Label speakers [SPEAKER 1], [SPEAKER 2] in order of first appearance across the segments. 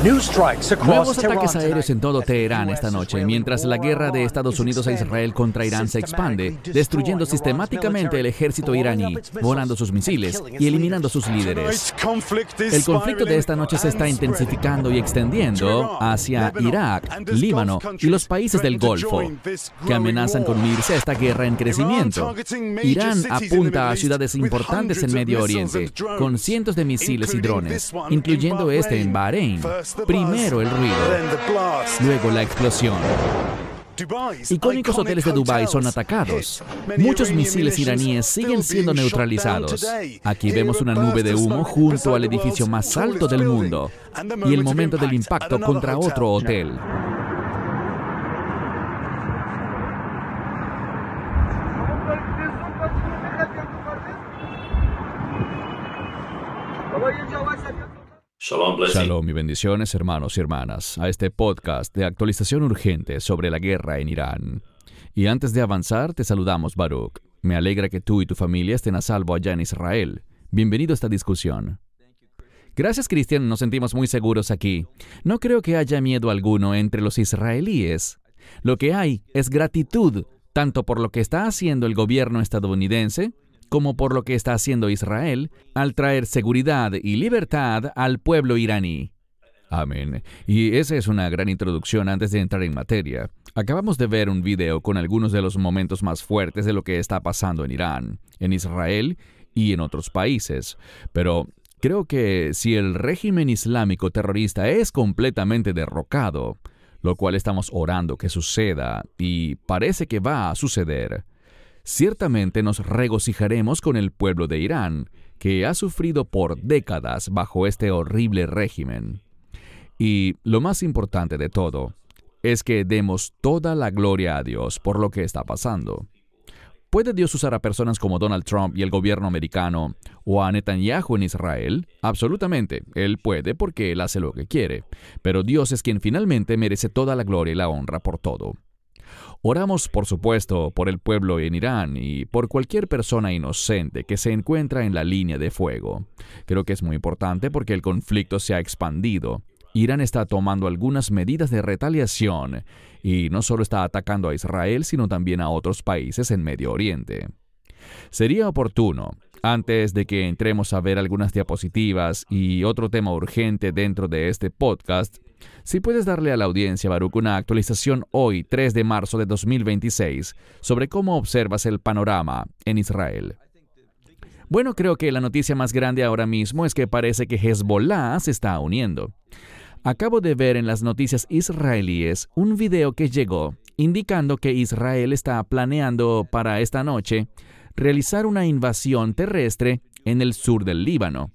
[SPEAKER 1] Nuevos ataques aéreos en todo Teherán esta noche, mientras la guerra de Estados Unidos a Israel contra Irán se expande, destruyendo sistemáticamente el ejército iraní, volando sus misiles y eliminando sus líderes. El conflicto de esta noche se está intensificando y extendiendo hacia Irak, Líbano y los países del Golfo, que amenazan con unirse a esta guerra en crecimiento. Irán apunta a ciudades importantes en Medio Oriente, con cientos de misiles y drones, incluyendo este en Bahrein. Primero el ruido, luego la explosión. Icónicos hoteles de Dubái son atacados. Muchos misiles iraníes siguen siendo neutralizados. Aquí vemos una nube de humo junto al edificio más alto del mundo y el momento del impacto contra otro hotel. Shalom y bendiciones, hermanos y hermanas, a este podcast de actualización urgente sobre la guerra en Irán. Y antes de avanzar, te saludamos, Baruch. Me alegra que tú y tu familia estén a salvo allá en Israel. Bienvenido a esta discusión. Gracias, Cristian, nos sentimos muy seguros aquí. No creo que haya miedo alguno entre los israelíes. Lo que hay es gratitud, tanto por lo que está haciendo el gobierno estadounidense, como por lo que está haciendo Israel al traer seguridad y libertad al pueblo iraní. Amén. Y esa es una gran introducción antes de entrar en materia. Acabamos de ver un video con algunos de los momentos más fuertes de lo que está pasando en Irán, en Israel y en otros países. Pero creo que si el régimen islámico terrorista es completamente derrocado, lo cual estamos orando que suceda y parece que va a suceder, ciertamente nos regocijaremos con el pueblo de Irán, que ha sufrido por décadas bajo este horrible régimen. Y lo más importante de todo es que demos toda la gloria a Dios por lo que está pasando. ¿Puede Dios usar a personas como Donald Trump y el gobierno americano o a Netanyahu en Israel? Absolutamente, Él puede porque Él hace lo que quiere. Pero Dios es quien finalmente merece toda la gloria y la honra por todo. Oramos, por supuesto, por el pueblo en Irán y por cualquier persona inocente que se encuentra en la línea de fuego. Creo que es muy importante porque el conflicto se ha expandido. Irán está tomando algunas medidas de retaliación y no solo está atacando a Israel, sino también a otros países en Medio Oriente. Sería oportuno, antes de que entremos a ver algunas diapositivas y otro tema urgente dentro de este podcast, si puedes darle a la audiencia, Baruch, una actualización hoy, 3 de marzo de 2026, sobre cómo observas el panorama en Israel. Bueno, creo que la noticia más grande ahora mismo es que parece que Hezbollah se está uniendo. Acabo de ver en las noticias israelíes un video que llegó indicando que Israel está planeando para esta noche realizar una invasión terrestre en el sur del Líbano.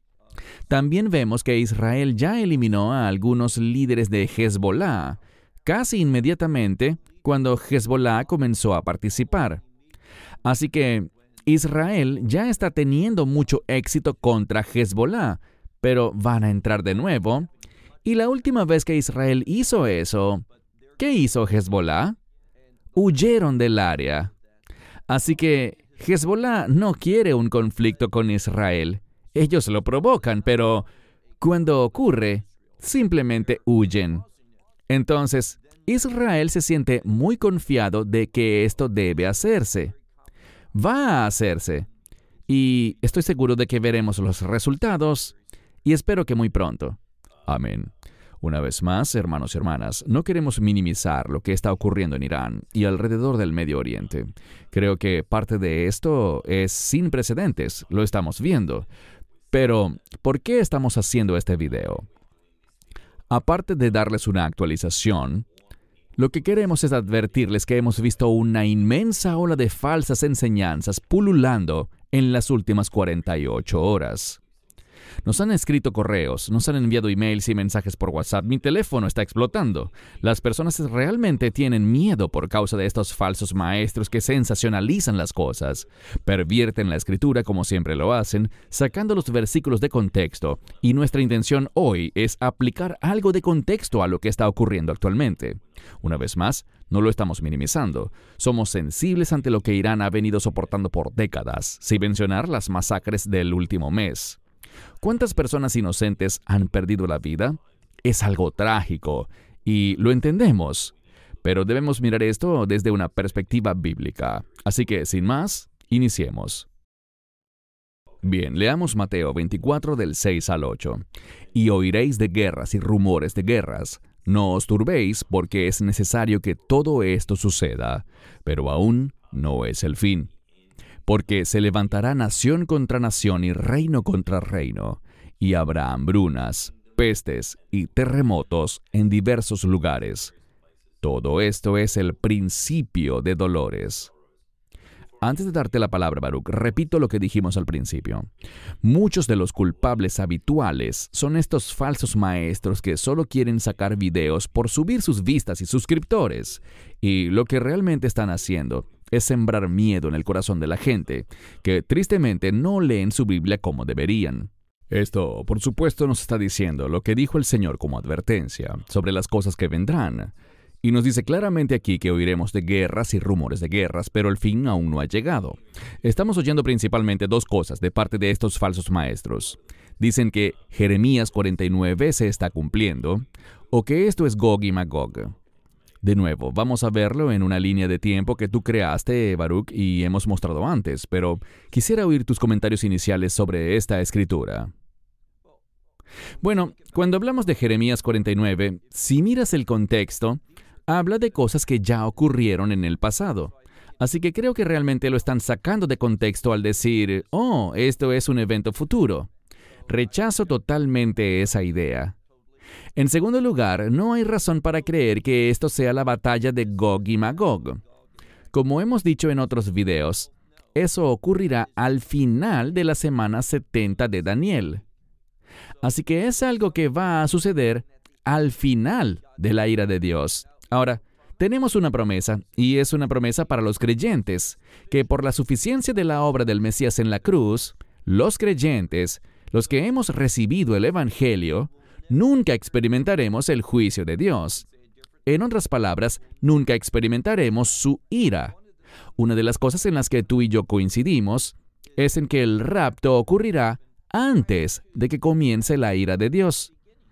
[SPEAKER 1] También vemos que Israel ya eliminó a algunos líderes de Hezbollah, casi inmediatamente cuando Hezbollah comenzó a participar. Así que Israel ya está teniendo mucho éxito contra Hezbollah, pero van a entrar de nuevo. Y la última vez que Israel hizo eso, ¿qué hizo Hezbollah? Huyeron del área. Así que Hezbollah no quiere un conflicto con Israel. Ellos lo provocan, pero cuando ocurre, simplemente huyen. Entonces, Israel se siente muy confiado de que esto debe hacerse. Va a hacerse. Y estoy seguro de que veremos los resultados, y espero que muy pronto. Amén. Una vez más, hermanos y hermanas, no queremos minimizar lo que está ocurriendo en Irán y alrededor del Medio Oriente. Creo que parte de esto es sin precedentes, lo estamos viendo. Pero, ¿por qué estamos haciendo este video? Aparte de darles una actualización, lo que queremos es advertirles que hemos visto una inmensa ola de falsas enseñanzas pululando en las últimas 48 horas. Nos han escrito correos, nos han enviado emails y mensajes por WhatsApp. Mi teléfono está explotando. Las personas realmente tienen miedo por causa de estos falsos maestros que sensacionalizan las cosas. Pervierten la escritura como siempre lo hacen, sacando los versículos de contexto. Y nuestra intención hoy es aplicar algo de contexto a lo que está ocurriendo actualmente. Una vez más, no lo estamos minimizando. Somos sensibles ante lo que Irán ha venido soportando por décadas, sin mencionar las masacres del último mes. ¿Cuántas personas inocentes han perdido la vida? es algo trágico, y lo entendemos. Pero debemos mirar esto desde una perspectiva bíblica. Así que, sin más, iniciemos. Bien, leamos Mateo 24 del 6 al 8. Y oiréis de guerras y rumores de guerras. No os turbéis, porque es necesario que todo esto suceda, pero aún no es el fin. Porque se levantará nación contra nación y reino contra reino, y habrá hambrunas, pestes y terremotos en diversos lugares. Todo esto es el principio de dolores. Antes de darte la palabra, Baruch, repito lo que dijimos al principio. Muchos de los culpables habituales son estos falsos maestros que solo quieren sacar videos por subir sus vistas y suscriptores. Y lo que realmente están haciendo es sembrar miedo en el corazón de la gente, que tristemente no leen su Biblia como deberían. Esto, por supuesto, nos está diciendo lo que dijo el Señor como advertencia sobre las cosas que vendrán. Y nos dice claramente aquí que oiremos de guerras y rumores de guerras, pero el fin aún no ha llegado. Estamos oyendo principalmente dos cosas de parte de estos falsos maestros. Dicen que Jeremías 49 se está cumpliendo, o que esto es Gog y Magog. De nuevo, vamos a verlo en una línea de tiempo que tú creaste, Baruch, y hemos mostrado antes, pero quisiera oír tus comentarios iniciales sobre esta escritura. Bueno, cuando hablamos de Jeremías 49, si miras el contexto, habla de cosas que ya ocurrieron en el pasado. Así que creo que realmente lo están sacando de contexto al decir, oh, esto es un evento futuro. Rechazo totalmente esa idea. En segundo lugar, no hay razón para creer que esto sea la batalla de Gog y Magog. Como hemos dicho en otros videos, eso ocurrirá al final de la semana 70 de Daniel. Así que es algo que va a suceder al final de la ira de Dios. Ahora, tenemos una promesa, y es una promesa para los creyentes, que por la suficiencia de la obra del Mesías en la cruz, los creyentes, los que hemos recibido el Evangelio, nunca experimentaremos el juicio de Dios. En otras palabras, nunca experimentaremos su ira. Una de las cosas en las que tú y yo coincidimos es en que el rapto ocurrirá antes de que comience la ira de Dios.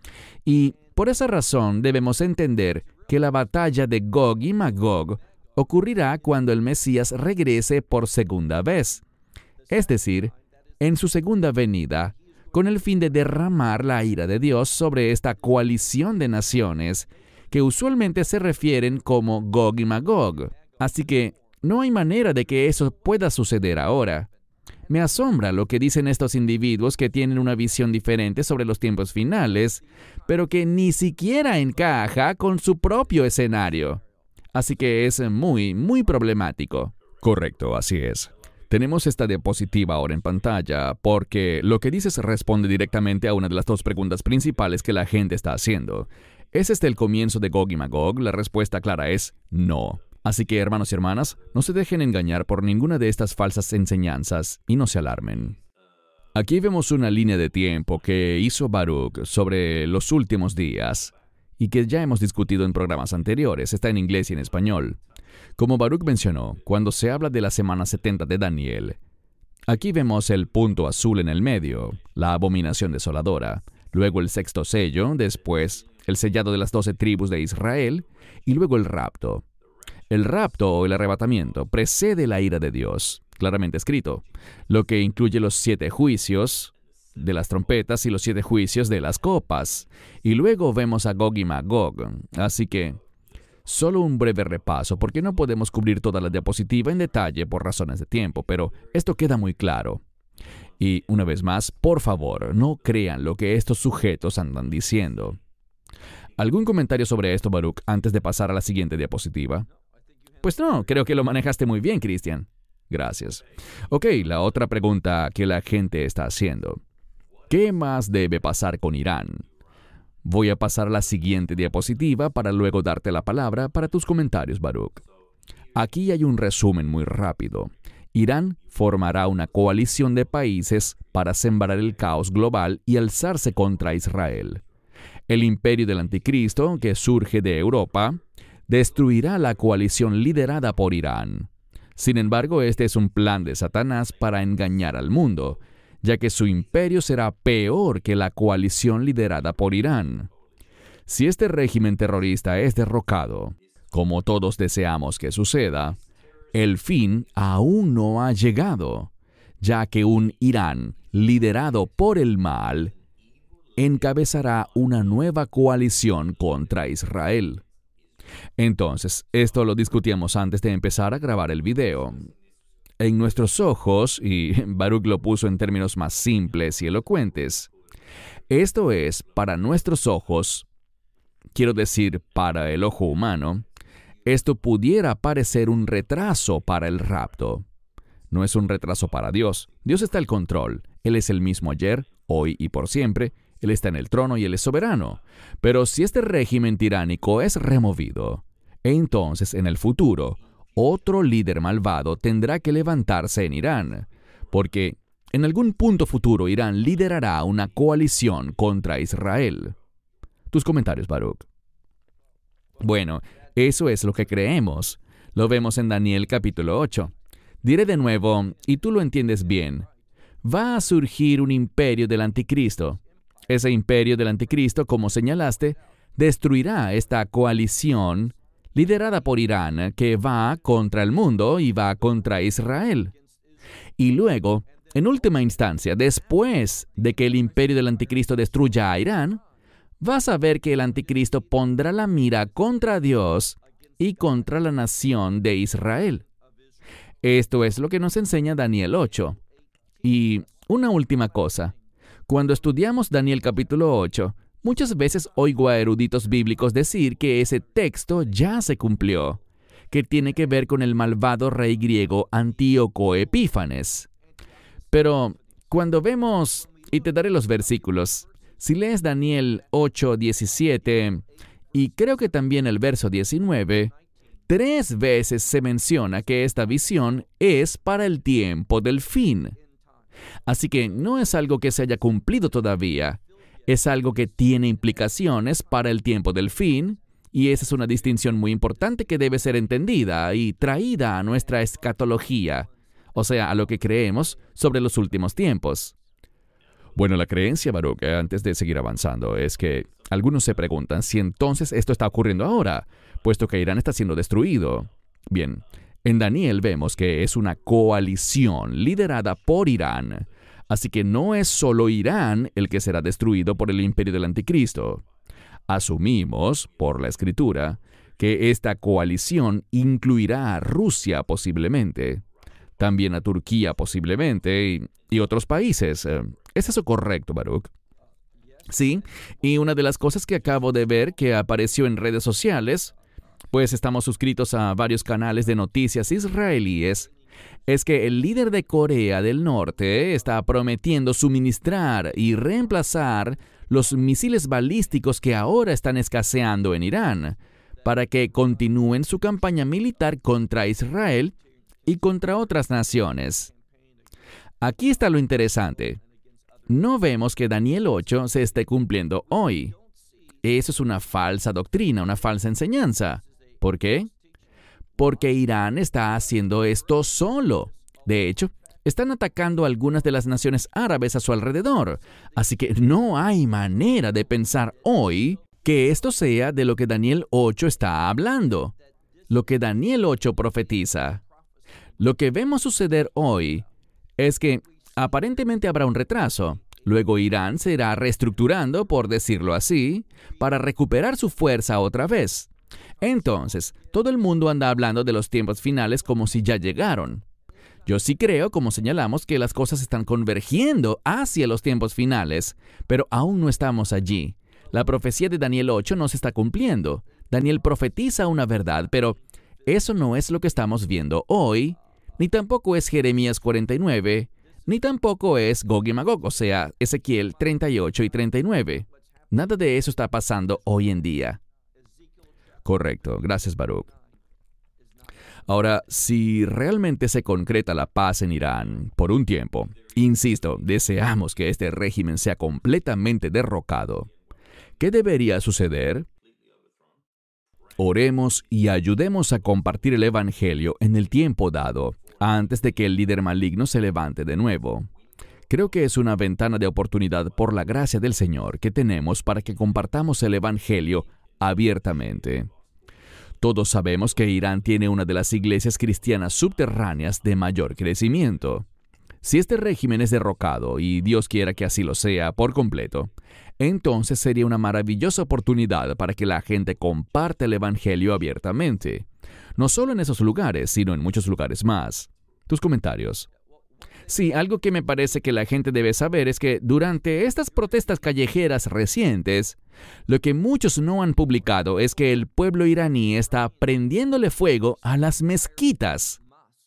[SPEAKER 1] Y por esa razón debemos entender que la batalla de Gog y Magog ocurrirá cuando el Mesías regrese por segunda vez, es decir, en su segunda venida, con el fin de derramar la ira de Dios sobre esta coalición de naciones que usualmente se refieren como Gog y Magog. Así que no hay manera de que eso pueda suceder ahora. Me asombra lo que dicen estos individuos que tienen una visión diferente sobre los tiempos finales, pero que ni siquiera encaja con su propio escenario. Así que es muy, muy problemático. Correcto, así es. Tenemos esta diapositiva ahora en pantalla porque lo que dices responde directamente a una de las dos preguntas principales que la gente está haciendo. ¿Es este el comienzo de Gog y Magog? La respuesta clara es no. Así que, hermanos y hermanas, no se dejen engañar por ninguna de estas falsas enseñanzas y no se alarmen. Aquí vemos una línea de tiempo que hizo Baruch sobre los últimos días y que ya hemos discutido en programas anteriores. Está en inglés y en español. Como Baruch mencionó, cuando se habla de la semana 70 de Daniel, aquí vemos el punto azul en el medio, la abominación desoladora, luego el sexto sello, después el sellado de las 12 tribus de Israel y luego el rapto. El rapto o el arrebatamiento precede la ira de Dios, claramente escrito, lo que incluye los 7 juicios de las trompetas y los 7 juicios de las copas. Y luego vemos a Gog y Magog. Así que, solo un breve repaso, porque no podemos cubrir toda la diapositiva en detalle por razones de tiempo, pero esto queda muy claro. Y una vez más, por favor, no crean lo que estos sujetos andan diciendo. ¿Algún comentario sobre esto, Baruch, antes de pasar a la siguiente diapositiva? Pues no, creo que lo manejaste muy bien, Cristian. Gracias. Ok, la otra pregunta que la gente está haciendo. ¿Qué más debe pasar con Irán? Voy a pasar a la siguiente diapositiva para luego darte la palabra para tus comentarios, Baruch. Aquí hay un resumen muy rápido. Irán formará una coalición de países para sembrar el caos global y alzarse contra Israel. El imperio del anticristo, que surge de Europa, destruirá la coalición liderada por Irán. Sin embargo, este es un plan de Satanás para engañar al mundo, ya que su imperio será peor que la coalición liderada por Irán. Si este régimen terrorista es derrocado, como todos deseamos que suceda, el fin aún no ha llegado, ya que un Irán liderado por el mal encabezará una nueva coalición contra Israel. Entonces, esto lo discutíamos antes de empezar a grabar el video. En nuestros ojos, y Baruch lo puso en términos más simples y elocuentes, esto es, para nuestros ojos, quiero decir, para el ojo humano, esto pudiera parecer un retraso para el rapto. No es un retraso para Dios. Dios está al control. Él es el mismo ayer, hoy y por siempre. Él está en el trono y Él es soberano. Pero si este régimen tiránico es removido, entonces en el futuro, otro líder malvado tendrá que levantarse en Irán, porque en algún punto futuro Irán liderará una coalición contra Israel. Tus comentarios, Baruch. Bueno, eso es lo que creemos. Lo vemos en Daniel capítulo 8. Diré de nuevo, y tú lo entiendes bien, va a surgir un imperio del anticristo. Ese imperio del anticristo, como señalaste, destruirá esta coalición liderada por Irán que va contra el mundo y va contra Israel. Y luego, en última instancia, después de que el imperio del anticristo destruya a Irán, vas a ver que el anticristo pondrá la mira contra Dios y contra la nación de Israel. Esto es lo que nos enseña Daniel 8. Y una última cosa. Cuando estudiamos Daniel capítulo 8, muchas veces oigo a eruditos bíblicos decir que ese texto ya se cumplió, que tiene que ver con el malvado rey griego Antíoco Epífanes. Pero cuando vemos, y te daré los versículos, si lees Daniel 8:17, y creo que también el verso 19, 3 veces se menciona que esta visión es para el tiempo del fin. Así que no es algo que se haya cumplido todavía, es algo que tiene implicaciones para el tiempo del fin, y esa es una distinción muy importante que debe ser entendida y traída a nuestra escatología, o sea, a lo que creemos sobre los últimos tiempos. Bueno, la creencia, Baruch, antes de seguir avanzando, es que algunos se preguntan si entonces esto está ocurriendo ahora, puesto que Irán está siendo destruido. Bien, en Daniel vemos que es una coalición liderada por Irán, así que no es solo Irán el que será destruido por el imperio del anticristo. Asumimos, por la escritura, que esta coalición incluirá a Rusia posiblemente, también a Turquía posiblemente y otros países. ¿Es eso correcto, Baruch? Sí, y una de las cosas que acabo de ver que apareció en redes sociales, pues estamos suscritos a varios canales de noticias israelíes, es que el líder de Corea del Norte está prometiendo suministrar y reemplazar los misiles balísticos que ahora están escaseando en Irán, para que continúen su campaña militar contra Israel y contra otras naciones. Aquí está lo interesante. No vemos que Daniel 8 se esté cumpliendo hoy. Eso es una falsa doctrina, una falsa enseñanza. ¿Por qué? Porque Irán está haciendo esto solo. De hecho, están atacando a algunas de las naciones árabes a su alrededor. Así que no hay manera de pensar hoy que esto sea de lo que Daniel 8 está hablando. Lo que Daniel 8 profetiza. Lo que vemos suceder hoy es que aparentemente habrá un retraso. Luego Irán se irá reestructurando, por decirlo así, para recuperar su fuerza otra vez. Entonces, todo el mundo anda hablando de los tiempos finales como si ya llegaron. Yo sí creo, como señalamos, que las cosas están convergiendo hacia los tiempos finales, pero aún no estamos allí. La profecía de Daniel 8 no se está cumpliendo. Daniel profetiza una verdad, pero eso no es lo que estamos viendo hoy, ni tampoco es Jeremías 49, ni tampoco es Gog y Magog, o sea, Ezequiel 38 y 39. Nada de eso está pasando hoy en día. Correcto. Gracias, Baruch. Ahora, si realmente se concreta la paz en Irán por un tiempo, insisto, deseamos que este régimen sea completamente derrocado, ¿qué debería suceder? Oremos y ayudemos a compartir el Evangelio en el tiempo dado, antes de que el líder maligno se levante de nuevo. Creo que es una ventana de oportunidad por la gracia del Señor que tenemos para que compartamos el Evangelio abiertamente. Todos sabemos que Irán tiene una de las iglesias cristianas subterráneas de mayor crecimiento. Si este régimen es derrocado, y Dios quiera que así lo sea por completo, entonces sería una maravillosa oportunidad para que la gente comparta el Evangelio abiertamente. No solo en esos lugares, sino en muchos lugares más. Tus comentarios. Sí, algo que me parece que la gente debe saber es que durante estas protestas callejeras recientes, lo que muchos no han publicado es que el pueblo iraní está prendiéndole fuego a las mezquitas.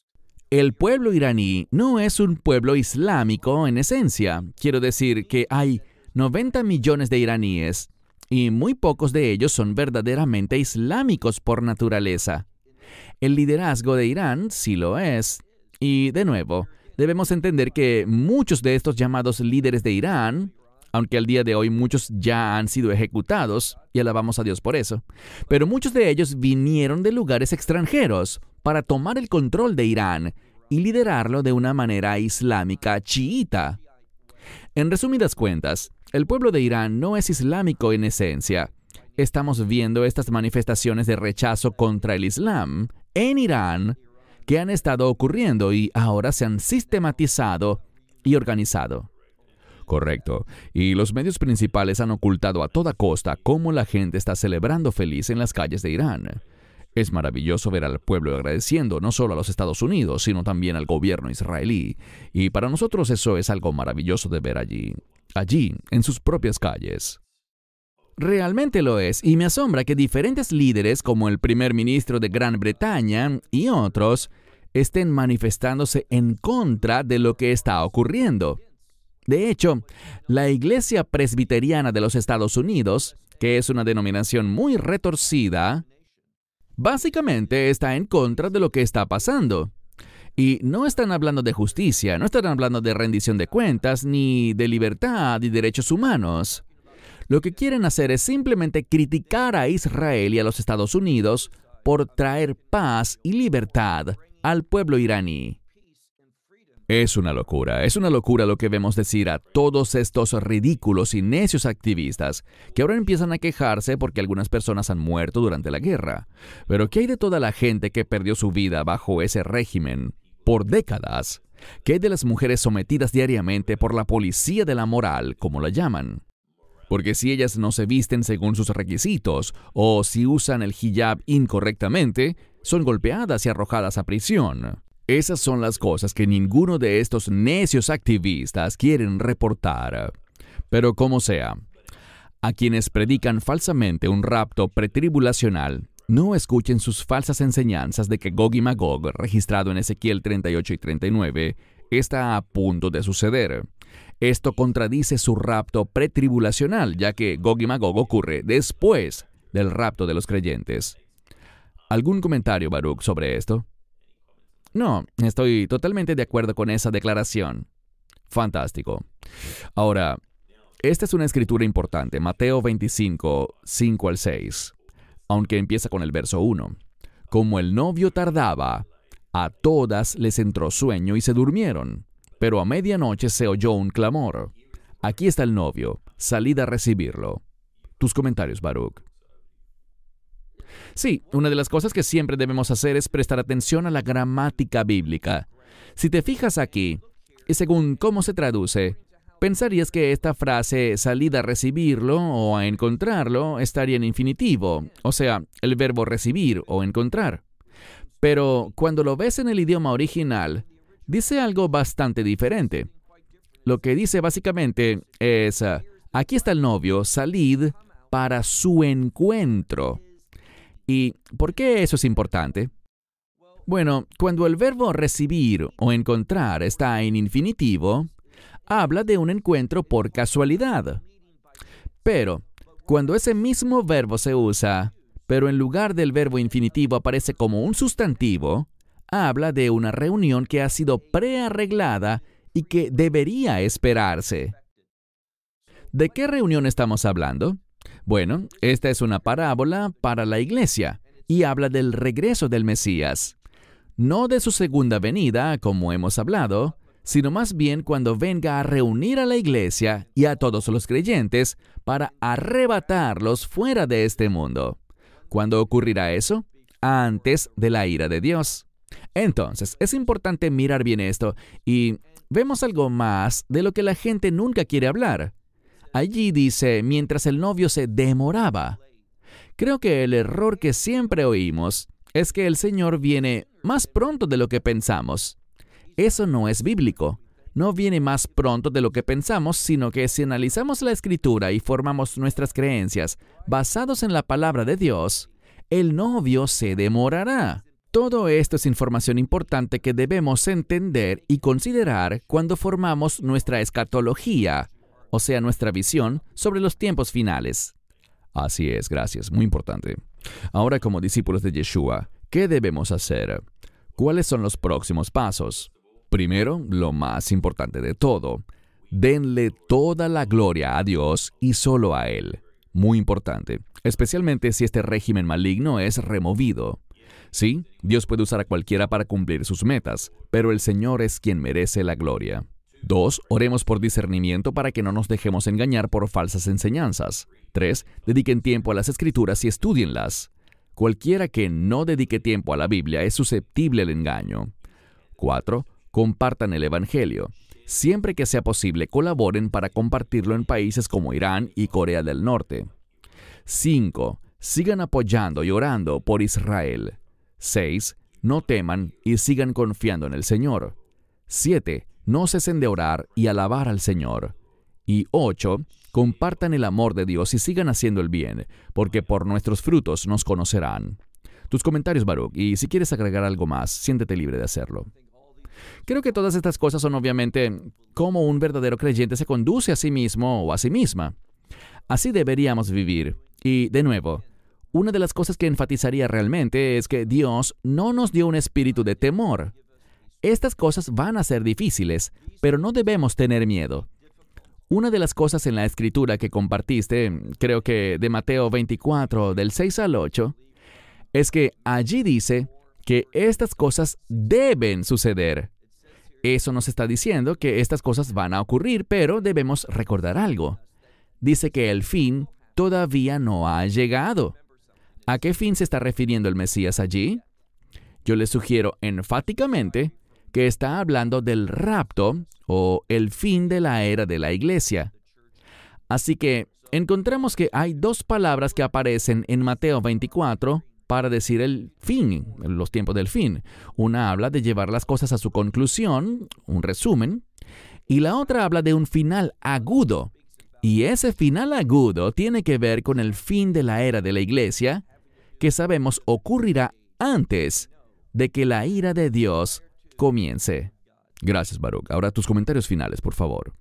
[SPEAKER 1] El pueblo iraní no es un pueblo islámico en esencia. Quiero decir que hay 90 millones de iraníes y muy pocos de ellos son verdaderamente islámicos por naturaleza. El liderazgo de Irán sí lo es. Y, de nuevo, debemos entender que muchos de estos llamados líderes de Irán, aunque al día de hoy muchos ya han sido ejecutados, y alabamos a Dios por eso, pero muchos de ellos vinieron de lugares extranjeros para tomar el control de Irán y liderarlo de una manera islámica chiita. En resumidas cuentas, el pueblo de Irán no es islámico en esencia. Estamos viendo estas manifestaciones de rechazo contra el Islam en Irán que han estado ocurriendo y ahora se han sistematizado y organizado. Correcto. Y los medios principales han ocultado a toda costa cómo la gente está celebrando feliz en las calles de Irán. Es maravilloso ver al pueblo agradeciendo no solo a los Estados Unidos, sino también al gobierno israelí. Y para nosotros eso es algo maravilloso de ver allí, en sus propias calles. Realmente lo es, y me asombra que diferentes líderes como el primer ministro de Gran Bretaña y otros estén manifestándose en contra de lo que está ocurriendo. De hecho, la Iglesia Presbiteriana de los Estados Unidos, que es una denominación muy retorcida, básicamente está en contra de lo que está pasando. Y no están hablando de justicia, no están hablando de rendición de cuentas, ni de libertad y derechos humanos. Lo que quieren hacer es simplemente criticar a Israel y a los Estados Unidos por traer paz y libertad al pueblo iraní. Es una locura lo que vemos decir a todos estos ridículos y necios activistas que ahora empiezan a quejarse porque algunas personas han muerto durante la guerra. Pero ¿qué hay de toda la gente que perdió su vida bajo ese régimen por décadas? ¿Qué hay de las mujeres sometidas diariamente por la policía de la moral, como la llaman? Porque si ellas no se visten según sus requisitos o si usan el hijab incorrectamente, son golpeadas y arrojadas a prisión. Esas son las cosas que ninguno de estos necios activistas quieren reportar. Pero como sea, a quienes predican falsamente un rapto pretribulacional, no escuchen sus falsas enseñanzas de que Gog y Magog, registrado en Ezequiel 38 y 39, está a punto de suceder. Esto contradice su rapto pretribulacional, ya que Gog y Magog ocurre después del rapto de los creyentes. ¿Algún comentario, Baruch, sobre esto? No, estoy totalmente de acuerdo con esa declaración. Fantástico. Ahora, esta es una escritura importante, Mateo 25, 5 al 6, aunque empieza con el verso 1. Como el novio tardaba, a todas les entró sueño y se durmieron. Pero a medianoche se oyó un clamor. Aquí está el novio, salid a recibirlo. Tus comentarios, Baruch. Sí, una de las cosas que siempre debemos hacer es prestar atención a la gramática bíblica. Si te fijas aquí, y según cómo se traduce, pensarías que esta frase salid a recibirlo o a encontrarlo estaría en infinitivo, o sea, el verbo recibir o encontrar. Pero cuando lo ves en el idioma original, dice algo bastante diferente. Lo que dice básicamente es, aquí está el novio, salid para su encuentro. ¿Y por qué eso es importante? Bueno, cuando el verbo recibir o encontrar está en infinitivo, habla de un encuentro por casualidad. Pero, cuando ese mismo verbo se usa, pero en lugar del verbo infinitivo aparece como un sustantivo, habla de una reunión que ha sido prearreglada y que debería esperarse. ¿De qué reunión estamos hablando? Bueno, esta es una parábola para la iglesia y habla del regreso del Mesías. No de su segunda venida, como hemos hablado, sino más bien cuando venga a reunir a la iglesia y a todos los creyentes para arrebatarlos fuera de este mundo. ¿Cuándo ocurrirá eso? Antes de la ira de Dios. Entonces, es importante mirar bien esto y vemos algo más de lo que la gente nunca quiere hablar. Allí dice, mientras el novio se demoraba. Creo que el error que siempre oímos es que el Señor viene más pronto de lo que pensamos. Eso no es bíblico. No viene más pronto de lo que pensamos, sino que si analizamos la Escritura y formamos nuestras creencias basados en la palabra de Dios, el novio se demorará. Todo esto es información importante que debemos entender y considerar cuando formamos nuestra escatología, o sea, nuestra visión sobre los tiempos finales. Así es, gracias, muy importante. Ahora, como discípulos de Yeshua, ¿qué debemos hacer? ¿Cuáles son los próximos pasos? Primero, lo más importante de todo, denle toda la gloria a Dios y solo a Él. Muy importante, especialmente si este régimen maligno es removido. Sí, Dios puede usar a cualquiera para cumplir sus metas, pero el Señor es quien merece la gloria. 2. Oremos por discernimiento para que no nos dejemos engañar por falsas enseñanzas. 3. Dediquen tiempo a las Escrituras y estudienlas. Cualquiera que no dedique tiempo a la Biblia es susceptible al engaño. 4. Compartan el Evangelio. Siempre que sea posible, colaboren para compartirlo en países como Irán y Corea del Norte. 5. Sigan apoyando y orando por Israel. 6. No teman y sigan confiando en el Señor. 7. No cesen de orar y alabar al Señor. Y 8. Compartan el amor de Dios y sigan haciendo el bien, porque por nuestros frutos nos conocerán. Tus comentarios, Baruch, y si quieres agregar algo más, siéntete libre de hacerlo. Creo que todas estas cosas son obviamente cómo un verdadero creyente se conduce a sí mismo o a sí misma. Así deberíamos vivir. Y, de nuevo, una de las cosas que enfatizaría realmente es que Dios no nos dio un espíritu de temor. Estas cosas van a ser difíciles, pero no debemos tener miedo. Una de las cosas en la Escritura que compartiste, creo que de Mateo 24, del 6 al 8, es que allí dice que estas cosas deben suceder. Eso nos está diciendo que estas cosas van a ocurrir, pero debemos recordar algo. Dice que el fin todavía no ha llegado. ¿A qué fin se está refiriendo el Mesías allí? Yo les sugiero enfáticamente que está hablando del rapto o el fin de la era de la iglesia. Así que encontramos que hay dos palabras que aparecen en Mateo 24 para decir el fin, los tiempos del fin. Una habla de llevar las cosas a su conclusión, un resumen, y la otra habla de un final agudo. Y ese final agudo tiene que ver con el fin de la era de la iglesia, que sabemos ocurrirá antes de que la ira de Dios comience. Gracias, Baruch. Ahora tus comentarios finales, por favor.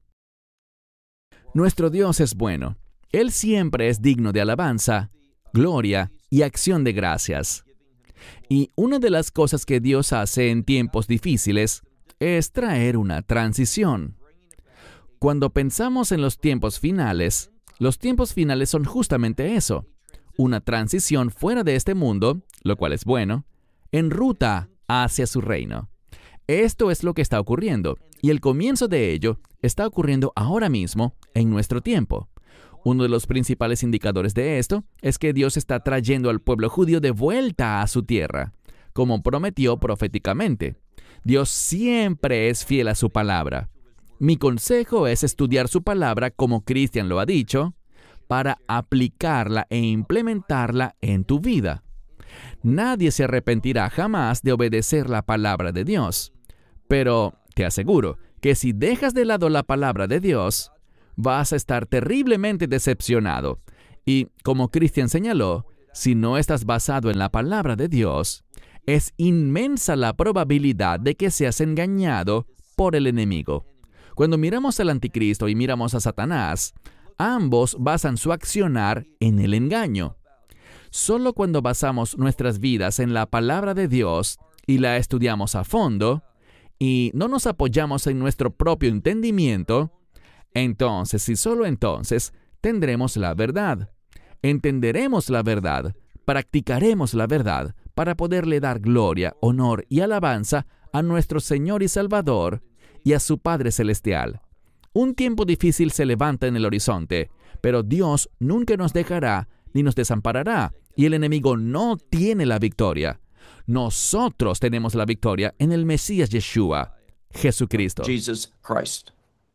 [SPEAKER 1] Nuestro Dios es bueno. Él siempre es digno de alabanza, gloria y acción de gracias. Y una de las cosas que Dios hace en tiempos difíciles es traer una transición. Cuando pensamos en los tiempos finales son justamente eso, una transición fuera de este mundo, lo cual es bueno, en ruta hacia su reino. Esto es lo que está ocurriendo, y el comienzo de ello está ocurriendo ahora mismo en nuestro tiempo. Uno de los principales indicadores de esto es que Dios está trayendo al pueblo judío de vuelta a su tierra, como prometió proféticamente. Dios siempre es fiel a su palabra. Mi consejo es estudiar su palabra, como Cristian lo ha dicho, para aplicarla e implementarla en tu vida. Nadie se arrepentirá jamás de obedecer la palabra de Dios. Pero te aseguro que si dejas de lado la palabra de Dios, vas a estar terriblemente decepcionado. Y, como Cristian señaló, si no estás basado en la palabra de Dios, es inmensa la probabilidad de que seas engañado por el enemigo. Cuando miramos al anticristo y miramos a Satanás, ambos basan su accionar en el engaño. Solo cuando basamos nuestras vidas en la palabra de Dios y la estudiamos a fondo, y no nos apoyamos en nuestro propio entendimiento, entonces y solo entonces tendremos la verdad. Entenderemos la verdad, practicaremos la verdad para poderle dar gloria, honor y alabanza a nuestro Señor y Salvador, y a su Padre Celestial. Un tiempo difícil se levanta en el horizonte, pero Dios nunca nos dejará ni nos desamparará, y el enemigo no tiene la victoria. Nosotros tenemos la victoria en el Mesías Yeshua, Jesucristo.
[SPEAKER 2] Jesus Christ.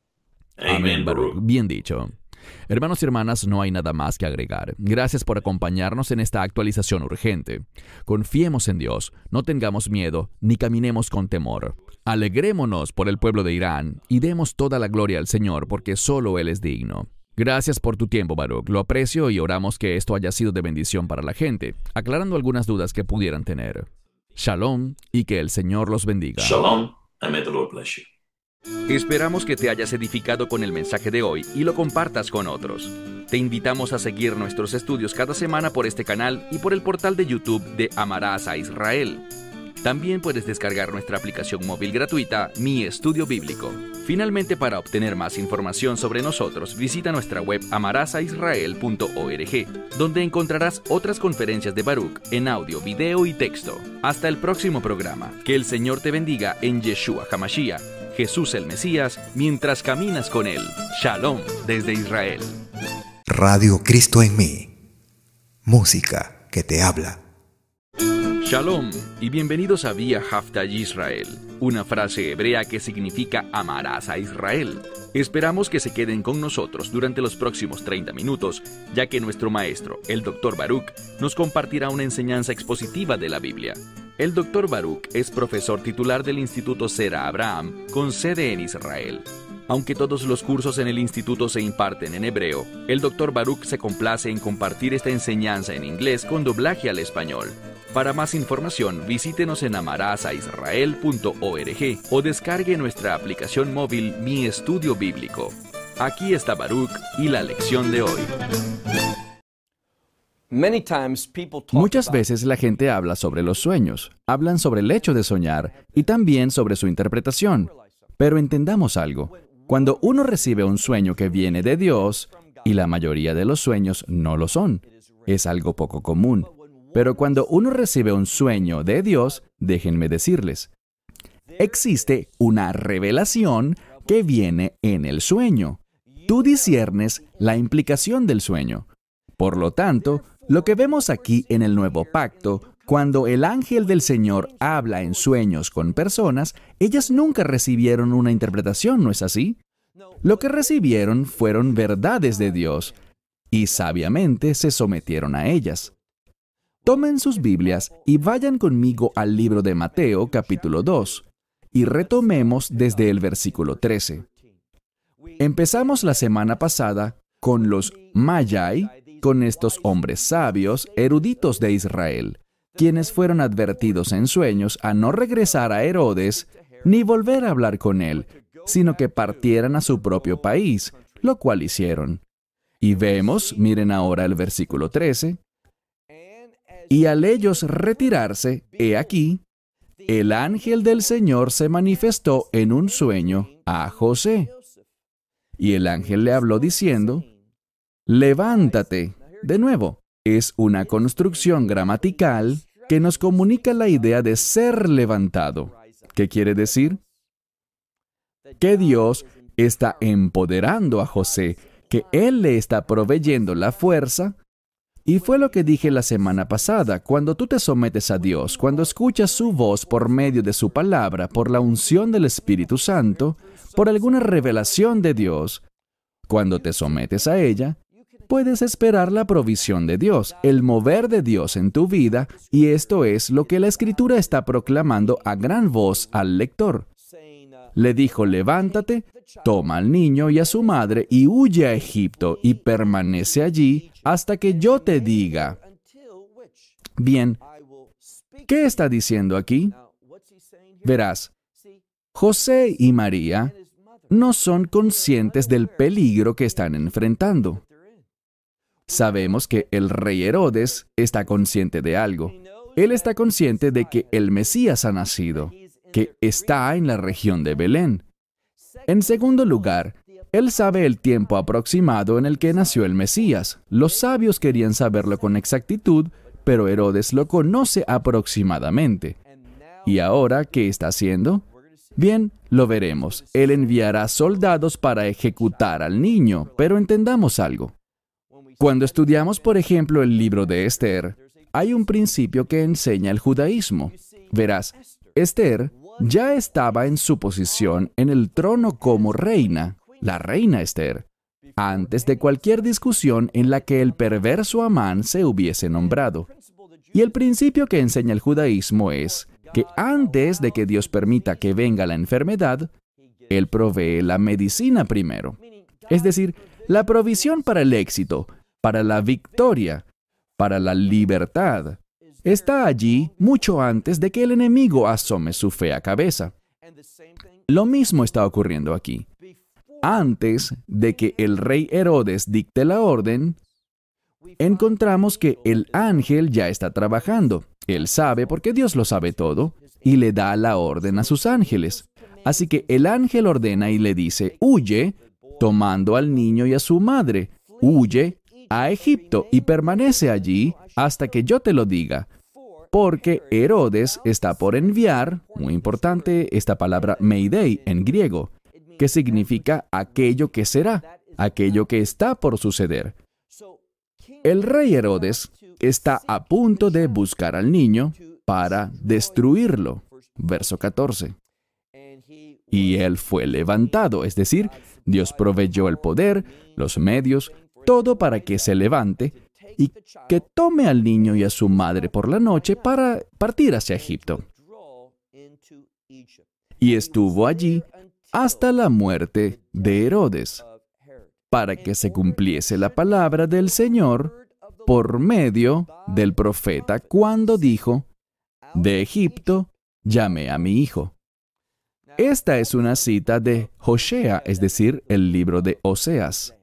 [SPEAKER 1] Amén, Baruch. Bien dicho. Hermanos y hermanas, no hay nada más que agregar. Gracias por acompañarnos en esta actualización urgente. Confiemos en Dios, no tengamos miedo, ni caminemos con temor. Alegrémonos por el pueblo de Irán y demos toda la gloria al Señor, porque solo Él es digno. Gracias por tu tiempo, Baruch. Lo aprecio y oramos que esto haya sido de bendición para la gente, aclarando algunas dudas que pudieran tener. Shalom y que el Señor los bendiga.
[SPEAKER 3] Shalom, and may the Lord bless you.
[SPEAKER 1] Esperamos que te hayas edificado con el mensaje de hoy y lo compartas con otros. Te invitamos a seguir nuestros estudios cada semana por este canal y por el portal de YouTube de Amarás a Israel. También puedes descargar nuestra aplicación móvil gratuita, Mi Estudio Bíblico. Finalmente, para obtener más información sobre nosotros, visita nuestra web amarasaisrael.org, donde encontrarás otras conferencias de Baruch en audio, video y texto. Hasta el próximo programa. Que el Señor te bendiga en Yeshua HaMashiach, Jesús el Mesías, mientras caminas con Él. Shalom desde Israel.
[SPEAKER 4] Radio Cristo en mí. Música que te habla.
[SPEAKER 1] Shalom y bienvenidos a Vía Haftah Yisrael, una frase hebrea que significa amarás a Israel. Esperamos que se queden con nosotros durante los próximos 30 minutos, ya que nuestro maestro, el Dr. Baruch, nos compartirá una enseñanza expositiva de la Biblia. El Dr. Baruch es profesor titular del Instituto Sera Abraham, con sede en Israel. Aunque todos los cursos en el instituto se imparten en hebreo, el Dr. Baruch se complace en compartir esta enseñanza en inglés con doblaje al español. Para más información, visítenos en amarasaisrael.org o descargue nuestra aplicación móvil Mi Estudio Bíblico. Aquí está Baruch y la lección de hoy. Muchas veces la gente habla sobre los sueños, hablan sobre el hecho de soñar y también sobre su interpretación. Pero entendamos algo. Cuando uno recibe un sueño que viene de Dios, y la mayoría de los sueños no lo son, es algo poco común. Pero cuando uno recibe un sueño de Dios, déjenme decirles, existe una revelación que viene en el sueño. Tú disciernes la implicación del sueño. Por lo tanto, lo que vemos aquí en el Nuevo Pacto, cuando el ángel del Señor habla en sueños con personas, ellas nunca recibieron una interpretación, ¿no es así? Lo que recibieron fueron verdades de Dios, y sabiamente se sometieron a ellas. Tomen sus Biblias y vayan conmigo al libro de Mateo, capítulo 2, y retomemos desde el versículo 13. Empezamos la semana pasada con los Magi, con estos hombres sabios, eruditos de Israel, quienes fueron advertidos en sueños a no regresar a Herodes ni volver a hablar con él, sino que partieran a su propio país, lo cual hicieron. Y vemos, miren ahora el versículo 13, y al ellos retirarse, he aquí, el ángel del Señor se manifestó en un sueño a José. Y el ángel le habló diciendo, levántate. De nuevo, es una construcción gramatical que nos comunica la idea de ser levantado. ¿Qué quiere decir? Que Dios está empoderando a José, que Él le está proveyendo la fuerza. Y fue lo que dije la semana pasada, cuando tú te sometes a Dios, cuando escuchas su voz por medio de su palabra, por la unción del Espíritu Santo, por alguna revelación de Dios, cuando te sometes a ella, puedes esperar la provisión de Dios, el mover de Dios en tu vida, y esto es lo que la Escritura está proclamando a gran voz al lector. Le dijo, levántate, toma al niño y a su madre y huye a Egipto y permanece allí hasta que yo te diga. Bien, ¿qué está diciendo aquí? Verás, José y María no son conscientes del peligro que están enfrentando. Sabemos que el rey Herodes está consciente de algo. Él está consciente de que el Mesías ha nacido, que está en la región de Belén. En segundo lugar, él sabe el tiempo aproximado en el que nació el Mesías. Los sabios querían saberlo con exactitud, pero Herodes lo conoce aproximadamente. ¿Y ahora qué está haciendo? Bien, lo veremos. Él enviará soldados para ejecutar al niño, pero entendamos algo. Cuando estudiamos, por ejemplo, el libro de Esther, hay un principio que enseña el judaísmo. Verás, Esther ya estaba en su posición en el trono como reina, la reina Esther, antes de cualquier discusión en la que el perverso Amán se hubiese nombrado. Y el principio que enseña el judaísmo es que antes de que Dios permita que venga la enfermedad, Él provee la medicina primero. Es decir, la provisión para el éxito, para la victoria, para la libertad, está allí mucho antes de que el enemigo asome su fea cabeza. Lo mismo está ocurriendo aquí. Antes de que el rey Herodes dicte la orden, encontramos que el ángel ya está trabajando. Él sabe, porque Dios lo sabe todo, y le da la orden a sus ángeles. Así que el ángel ordena y le dice, huye, tomando al niño y a su madre. Huye a Egipto y permanece allí hasta que yo te lo diga. Porque Herodes está por enviar, muy importante esta palabra meidei en griego, que significa aquello que será, aquello que está por suceder. El rey Herodes está a punto de buscar al niño para destruirlo. Verso 14. Y él fue levantado, es decir, Dios proveyó el poder, los medios, todo para que se levante y que tome al niño y a su madre por la noche para partir hacia Egipto. Y estuvo allí hasta la muerte de Herodes, para que se cumpliese la palabra del Señor por medio del profeta cuando dijo, de Egipto llamé a mi hijo. Esta es una cita de Hosea, es decir, el libro de Oseas.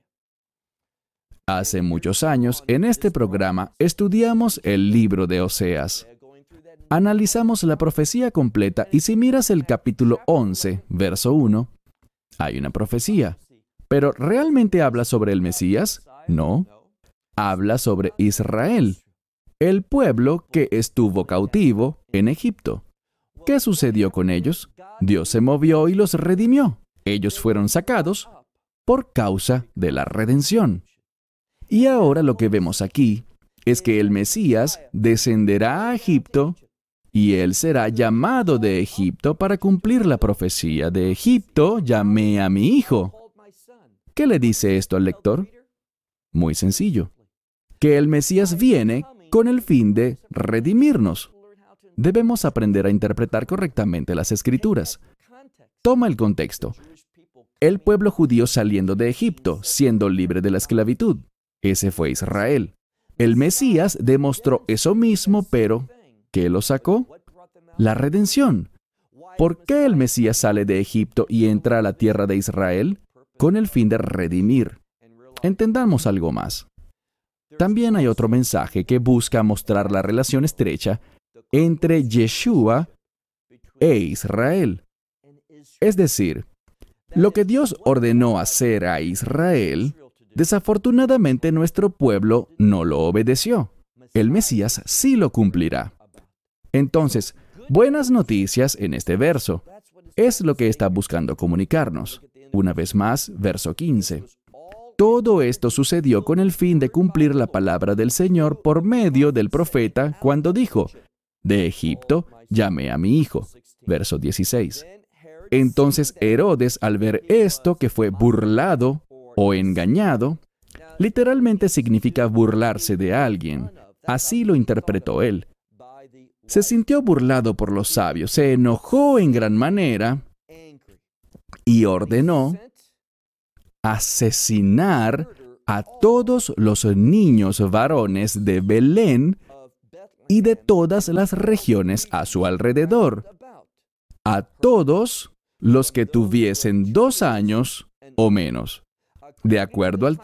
[SPEAKER 1] Hace muchos años, en este programa, estudiamos el libro de Oseas. Analizamos la profecía completa y si miras el capítulo 11, verso 1, hay una profecía. ¿Pero realmente habla sobre el Mesías? No. Habla sobre Israel, el pueblo que estuvo cautivo en Egipto. ¿Qué sucedió con ellos? Dios se movió y los redimió. Ellos fueron sacados por causa de la redención. Y ahora lo que vemos aquí es que el Mesías descenderá a Egipto y él será llamado de Egipto para cumplir la profecía. De Egipto llamé a mi hijo. ¿Qué le dice esto al lector? Muy sencillo. Que el Mesías viene con el fin de redimirnos. Debemos aprender a interpretar correctamente las Escrituras. Toma el contexto. El pueblo judío saliendo de Egipto, siendo libre de la esclavitud. Ese fue Israel. El Mesías demostró eso mismo, pero ¿qué lo sacó? La redención. ¿Por qué el Mesías sale de Egipto y entra a la tierra de Israel? Con el fin de redimir. Entendamos algo más. También hay otro mensaje que busca mostrar la relación estrecha entre Yeshua e Israel. Es decir, lo que Dios ordenó hacer a Israel, desafortunadamente nuestro pueblo no lo obedeció. El Mesías sí lo cumplirá. Entonces, buenas noticias en este verso. Es lo que está buscando comunicarnos. Una vez más, verso 15. Todo esto sucedió con el fin de cumplir la palabra del Señor por medio del profeta cuando dijo, de Egipto llamé a mi hijo. Verso 16. Entonces Herodes, al ver esto que fue burlado o engañado, literalmente significa burlarse de alguien. Así lo interpretó él. Se sintió burlado por los sabios, se enojó en gran manera y ordenó asesinar a todos los niños varones de Belén y de todas las regiones a su alrededor, a todos los que tuviesen 2 años o menos, de acuerdo al